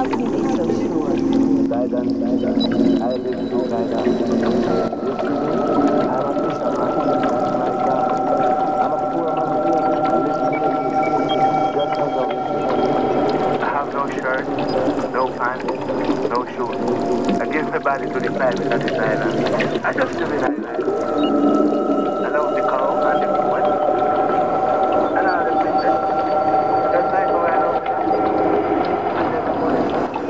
How can you be so sure? Guidance, I live through guidance. You see me? I'm a fisherman, that's my God. I'm a poor man, I live in the city, just as a wicked. I have no shirt, no pants, no shoes. I give my body to the climate of this island. I just live in island.